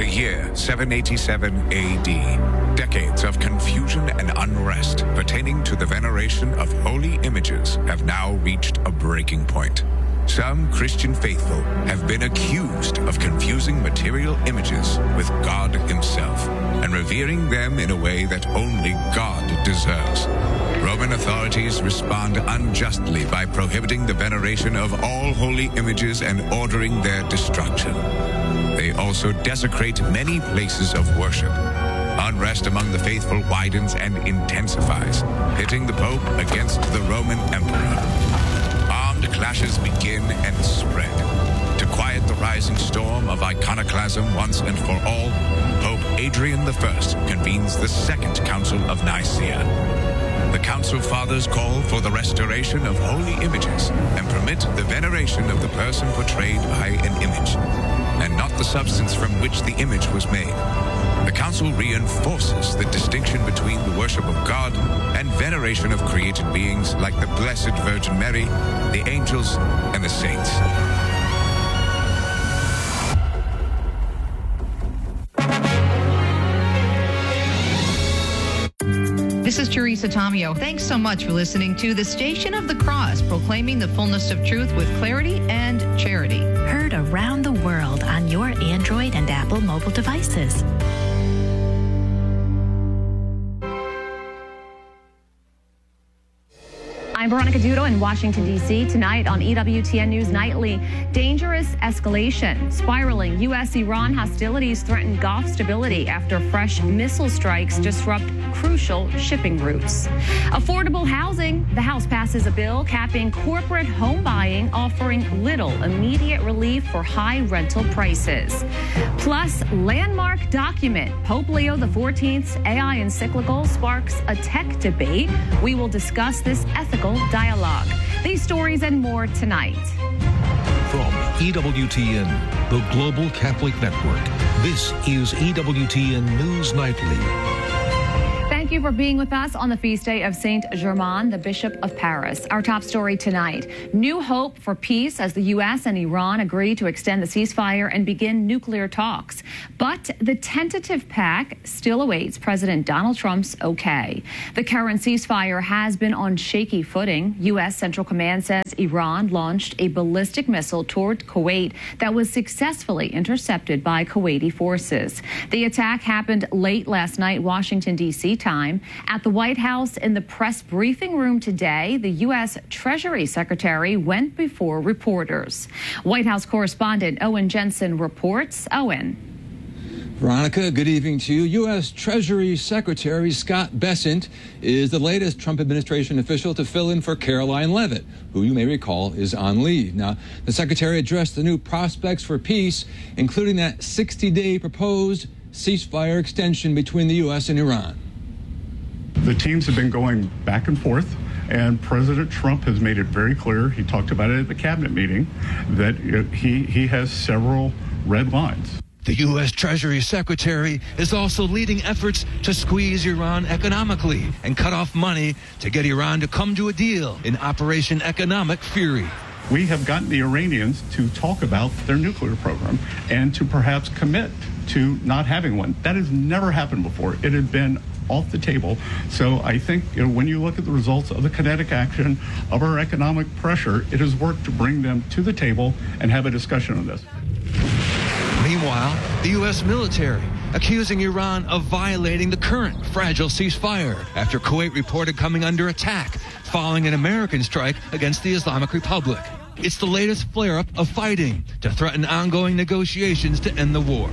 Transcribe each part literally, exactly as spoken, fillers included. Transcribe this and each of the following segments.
The year seven eighty-seven A D. Decades of confusion and unrest pertaining to the veneration of holy images have now reached a breaking point. Some Christian faithful have been accused of confusing material images with God himself and revering them in a way that only God deserves. Roman authorities respond unjustly by prohibiting the veneration of all holy images and ordering their destruction. They also desecrate many places of worship. Unrest among the faithful widens and intensifies, pitting the Pope against the Roman Emperor. Armed clashes begin and spread. To quiet the rising storm of iconoclasm once and for all, Pope Adrian the First convenes the Second Council of Nicaea. The Council Fathers call for the restoration of holy images and permit the veneration of the person portrayed by an image, and not the substance from which the image was made. The Council reinforces the distinction between the worship of God and veneration of created beings like the Blessed Virgin Mary, the angels, and the saints. This is Teresa Tomeo. Thanks so much for listening to the Station of the Cross, proclaiming the fullness of truth with clarity and charity. Heard around the world on your Android and Apple mobile devices. I'm Veronica Dudo in Washington, D C Tonight on E W T N News Nightly, dangerous escalation. Spiraling U S Iran hostilities threaten Gulf stability after fresh missile strikes disrupt crucial shipping routes. Affordable housing. The House passes a bill capping corporate home buying, offering little immediate relief for high rental prices. Plus, landmark document. Pope Leo the fourteenth's A I encyclical sparks a tech debate. We will discuss this ethical dialogue. These stories and more tonight. From E W T N, the Global Catholic Network, this is E W T N News Nightly. Thank you for being with us on the feast day of Saint Germain, the Bishop of Paris. Our top story tonight, new hope for peace as the U S and Iran agree to extend the ceasefire and begin nuclear talks. But the tentative pact still awaits President Donald Trump's okay. The current ceasefire has been on shaky footing. U S Central Command says Iran launched a ballistic missile toward Kuwait that was successfully intercepted by Kuwaiti forces. The attack happened late last night, Washington, D C time. At the White House in the press briefing room today, the U S Treasury Secretary went before reporters. White House correspondent Owen Jensen reports. Owen. Veronica, good evening to you. U S Treasury Secretary Scott Bessent is the latest Trump administration official to fill in for Caroline Leavitt, who you may recall is on leave. Now, the secretary addressed the new prospects for peace, including that sixty-day proposed ceasefire extension between the U S and Iran. The teams have been going back and forth, and President Trump has made it very clear, he talked about it at the cabinet meeting, that he, he has several red lines. The U S Treasury Secretary is also leading efforts to squeeze Iran economically and cut off money to get Iran to come to a deal in Operation Economic Fury. We have gotten the Iranians to talk about their nuclear program and to perhaps commit to not having one. That has never happened before. It had been off the table. So I think, you know, when you look at the results of the kinetic action of our economic pressure, it has worked to bring them to the table and have a discussion on this. Meanwhile, the U S military accusing Iran of violating the current fragile ceasefire after Kuwait reported coming under attack following an American strike against the Islamic Republic. It's the latest flare-up of fighting to threaten ongoing negotiations to end the war.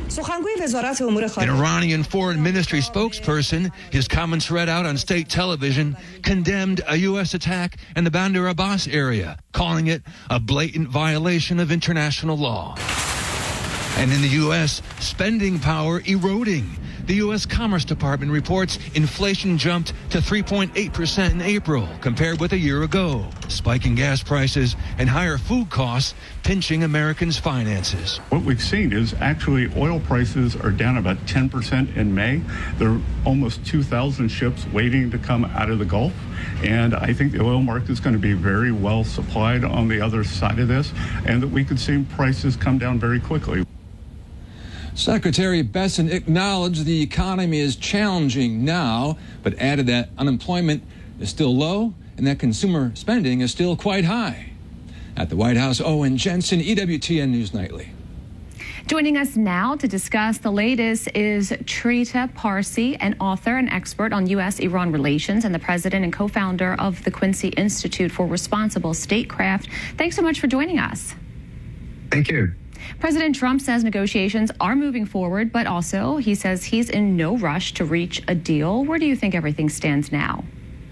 An Iranian foreign ministry spokesperson, his comments read out on state television, condemned a U S attack in the Bandar Abbas area, calling it a blatant violation of international law. And in the U S, spending power eroding. The U S Commerce Department reports inflation jumped to three point eight percent in April compared with a year ago. Spiking gas prices and higher food costs pinching Americans' finances. What we've seen is actually oil prices are down about ten percent in May. There are almost two thousand ships waiting to come out of the Gulf. And I think the oil market is going to be very well supplied on the other side of this, and that we could see prices come down very quickly. Secretary Bessent acknowledged the economy is challenging now, but added that unemployment is still low and that consumer spending is still quite high. At the White House, Owen Jensen, E W T N News Nightly. Joining us now to discuss the latest is Trita Parsi, an author and expert on U S Iran relations and the president and co-founder of the Quincy Institute for Responsible Statecraft. Thanks so much for joining us. Thank you. President Trump says negotiations are moving forward, but also he says he's in no rush to reach a deal. Where do you think everything stands now?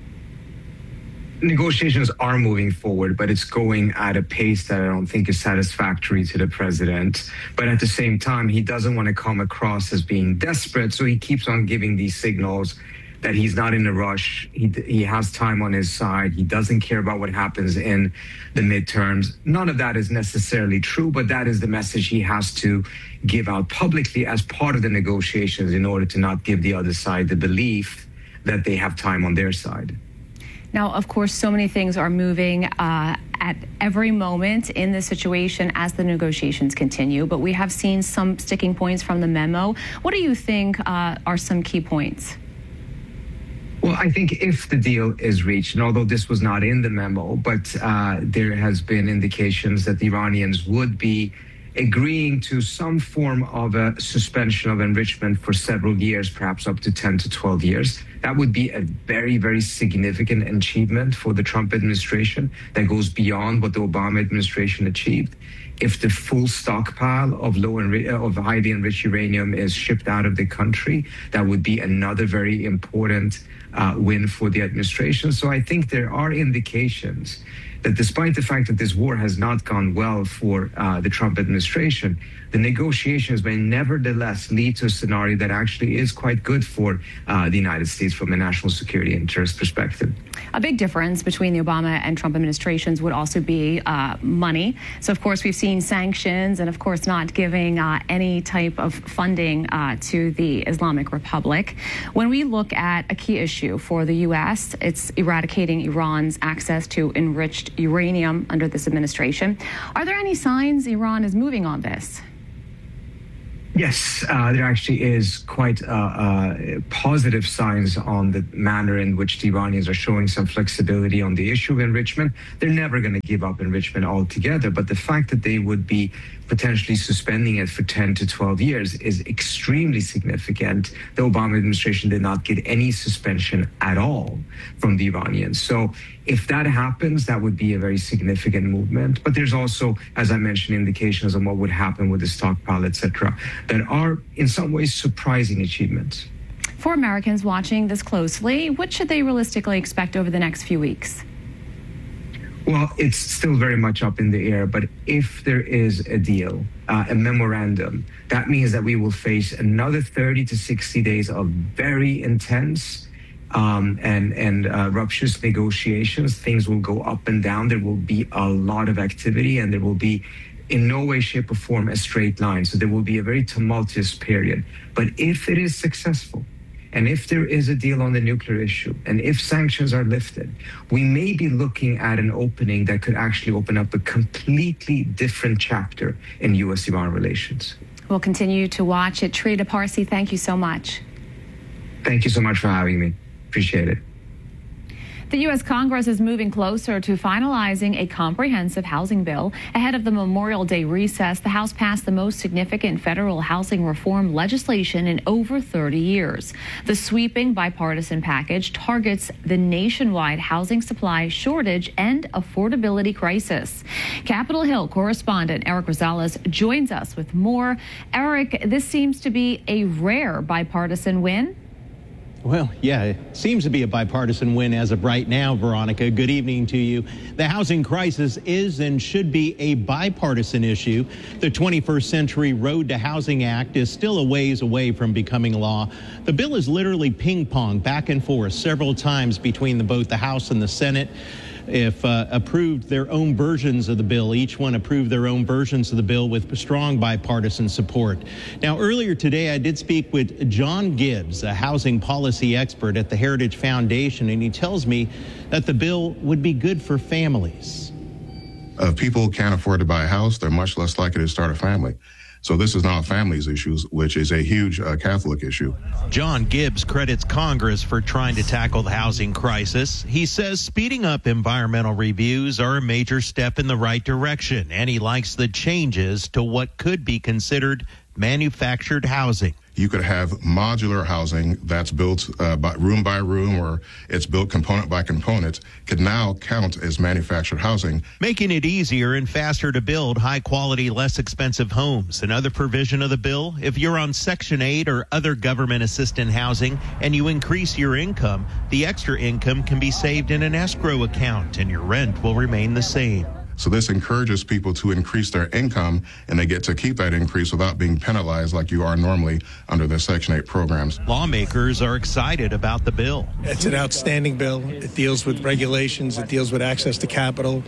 Negotiations are moving forward, but it's going at a pace that I don't think is satisfactory to the president. But at the same time, he doesn't want to come across as being desperate, so he keeps on giving these signals that he's not in a rush. He, he has time on his side. He doesn't care about what happens in the midterms. None of that is necessarily true, but that is the message he has to give out publicly as part of the negotiations in order to not give the other side the belief that they have time on their side. Now, of course, so many things are moving uh, at every moment in this situation as the negotiations continue, but we have seen some sticking points from the memo. What do you think uh, are some key points? Well, I think if the deal is reached, and although this was not in the memo, but uh, there has been indications that the Iranians would be agreeing to some form of a suspension of enrichment for several years, perhaps up to ten to twelve years. That would be a very, very significant achievement for the Trump administration that goes beyond what the Obama administration achieved. If the full stockpile of low enri- of highly enriched uranium is shipped out of the country, that would be another very important uh, win for the administration. So I think there are indications that despite the fact that this war has not gone well for uh, the Trump administration, the negotiations may nevertheless lead to a scenario that actually is quite good for uh, the United States from a national security interest perspective. A big difference between the Obama and Trump administrations would also be uh, money. So, of course, we've seen sanctions and, of course, not giving uh, any type of funding uh, to the Islamic Republic. When we look at a key issue for the U S, it's eradicating Iran's access to enriched uranium under this administration. Are there any signs Iran is moving on this? Yes, uh, there actually is quite uh, uh, positive signs on the manner in which the Iranians are showing some flexibility on the issue of enrichment. They're never going to give up enrichment altogether, but the fact that they would be potentially suspending it for ten to twelve years is extremely significant. The Obama administration did not get any suspension at all from the Iranians. So if that happens, that would be a very significant movement. But there's also, as I mentioned, indications on what would happen with the stockpile, et cetera, that are in some ways surprising achievements. For Americans watching this closely, what should they realistically expect over the next few weeks? Well, it's still very much up in the air, but if there is a deal, uh, a memorandum, that means that we will face another thirty to sixty days of very intense um, and, and uh, rupturous negotiations. Things will go up and down. There will be a lot of activity, and there will be in no way, shape, or form a straight line. So there will be a very tumultuous period. But if it is successful, and if there is a deal on the nuclear issue, and if sanctions are lifted, we may be looking at an opening that could actually open up a completely different chapter in U S Iran relations. We'll continue to watch it. Trita Parsi, thank you so much. Thank you so much for having me. Appreciate it. The U S Congress is moving closer to finalizing a comprehensive housing bill. Ahead of the Memorial Day recess, the House passed the most significant federal housing reform legislation in over thirty years. The sweeping bipartisan package targets the nationwide housing supply shortage and affordability crisis. Capitol Hill correspondent Eric Rosales joins us with more. Eric, this seems to be a rare bipartisan win. Well, yeah, it seems to be a bipartisan win as of right now, Veronica. Good evening to you. The housing crisis is and should be a bipartisan issue. The twenty-first Century Road to Housing Act is still a ways away from becoming law. The bill is literally ping-pong back and forth several times between the, both the House and the Senate. If uh, approved their own versions of the bill, each one approved their own versions of the bill with strong bipartisan support. Now, earlier today, I did speak with John Gibbs, a housing policy expert at the Heritage Foundation, and he tells me that the bill would be good for families. If people can't afford to buy a house, they're much less likely to start a family. So this is now a families issue, which is a huge uh, Catholic issue. John Gibbs credits Congress for trying to tackle the housing crisis. He says speeding up environmental reviews are a major step in the right direction, and he likes the changes to what could be considered manufactured housing. You could have modular housing that's built uh, by room by room, or it's built component by component, could now count as manufactured housing. Making it easier and faster to build high-quality, less expensive homes. Another provision of the bill, if you're on Section eight or other government assistance housing and you increase your income, the extra income can be saved in an escrow account and your rent will remain the same. So this encourages people to increase their income, and they get to keep that increase without being penalized like you are normally under the Section eight programs. Lawmakers are excited about the bill. It's an outstanding bill. It deals with regulations. It deals with access to capital.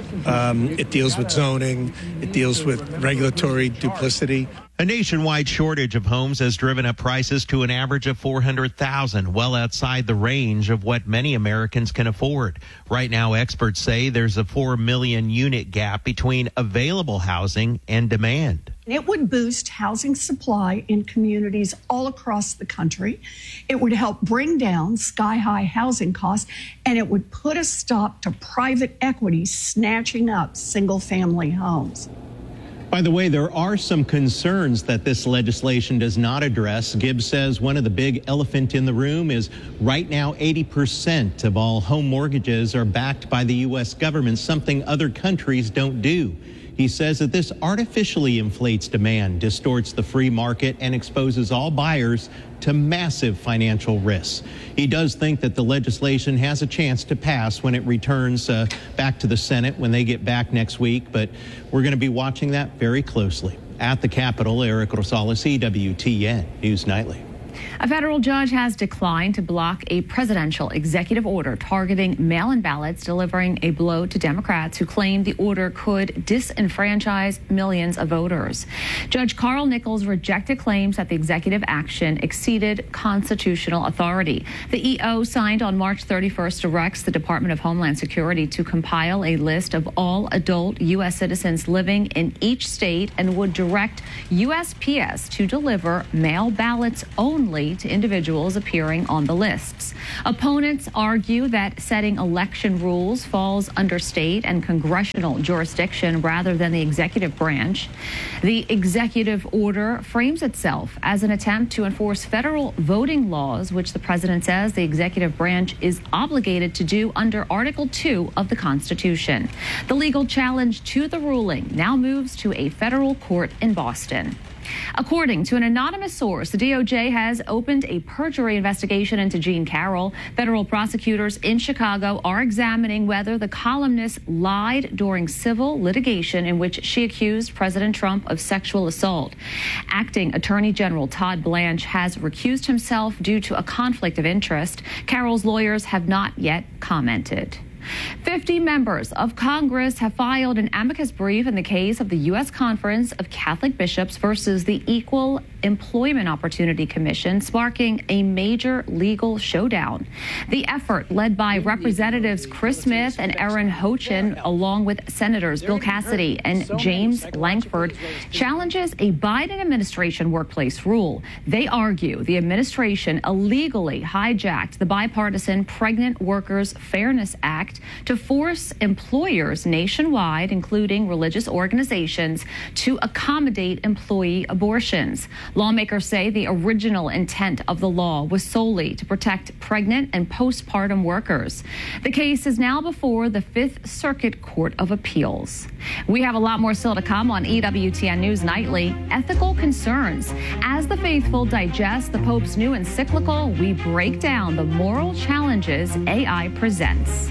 Um, it deals with zoning. It deals with regulatory duplicity. A nationwide shortage of homes has driven up prices to an average of four hundred thousand dollars, well outside the range of what many Americans can afford. Right now, experts say there's a four million unit gap between available housing and demand. It would boost housing supply in communities all across the country. It would help bring down sky-high housing costs, and it would put a stop to private equity snatching up single-family homes. By the way, there are some concerns that this legislation does not address. Gibbs says one of the big elephant in the room is right now eighty percent of all home mortgages are backed by the U S government, something other countries don't do. He says that this artificially inflates demand, distorts the free market, and exposes all buyers to massive financial risks. He does think that the legislation has a chance to pass when it returns uh, back to the Senate when they get back next week, but we're going to be watching that very closely. At the Capitol, Eric Rosales, E W T N News Nightly. A federal judge has declined to block a presidential executive order targeting mail-in ballots, delivering a blow to Democrats who claim the order could disenfranchise millions of voters. Judge Carl Nichols rejected claims that the executive action exceeded constitutional authority. The E O signed on March thirty-first directs the Department of Homeland Security to compile a list of all adult U S citizens living in each state and would direct U S P S to deliver mail ballots only to individuals appearing on the lists. Opponents argue that setting election rules falls under state and congressional jurisdiction rather than the executive branch. The executive order frames itself as an attempt to enforce federal voting laws, which the president says the executive branch is obligated to do under Article two of the Constitution. The legal challenge to the ruling now moves to a federal court in Boston. According to an anonymous source, the D O J has opened a perjury investigation into Jean Carroll. Federal prosecutors in Chicago are examining whether the columnist lied during civil litigation in which she accused President Trump of sexual assault. Acting Attorney General Todd Blanche has recused himself due to a conflict of interest. Carroll's lawyers have not yet commented. fifty members of Congress have filed an amicus brief in the case of the U S Conference of Catholic Bishops versus the Equal Employment Opportunity Commission, sparking a major legal showdown. The effort, led by Representatives Chris Smith and Aaron Hochin, along with Senators Bill Cassidy and James Lankford, challenges a Biden administration workplace rule. They argue the administration illegally hijacked the bipartisan Pregnant Workers Fairness Act to force employers nationwide, including religious organizations, to accommodate employee abortions. Lawmakers say the original intent of the law was solely to protect pregnant and postpartum workers. The case is now before the Fifth Circuit Court of Appeals. We have a lot more still to come on E W T N News Nightly. Ethical concerns. As the faithful digest the Pope's new encyclical, we break down the moral challenges A I presents.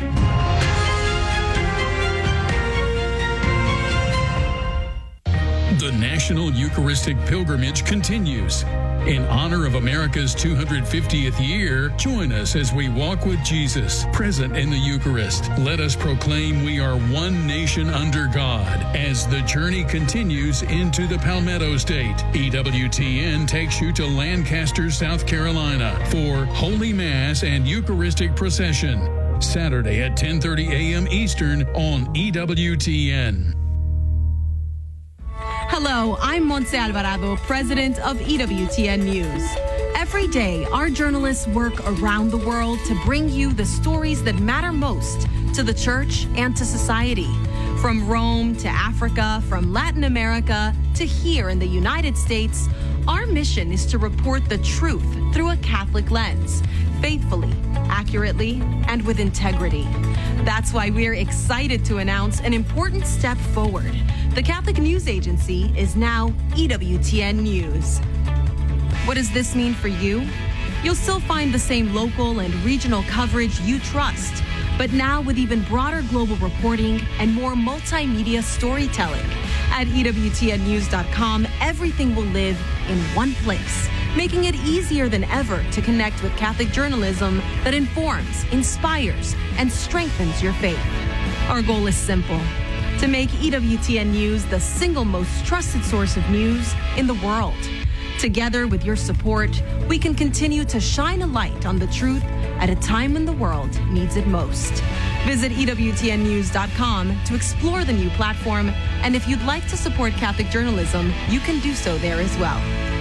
The National Eucharistic Pilgrimage continues. In honor of America's two hundred fiftieth year, join us as we walk with Jesus, present in the Eucharist. Let us proclaim we are one nation under God as the journey continues into the Palmetto State. E W T N takes you to Lancaster, South Carolina for Holy Mass and Eucharistic Procession, Saturday at ten thirty a.m. Eastern on E W T N. Hello, I'm Montse Alvarado, president of E W T N News. Every day, our journalists work around the world to bring you the stories that matter most to the church and to society. From Rome to Africa, from Latin America to here in the United States, our mission is to report the truth through a Catholic lens, faithfully, accurately, and with integrity. That's why we're excited to announce an important step forward. The Catholic News Agency is now E W T N News. What does this mean for you? You'll still find the same local and regional coverage you trust, but now with even broader global reporting and more multimedia storytelling. At E W T N news dot com, everything will live in one place, making it easier than ever to connect with Catholic journalism that informs, inspires, and strengthens your faith. Our goal is simple: to make E W T N News the single most trusted source of news in the world. Together with your support, we can continue to shine a light on the truth at a time when the world needs it most. Visit E W T N news dot com to explore the new platform, and if you'd like to support Catholic journalism, you can do so there as well.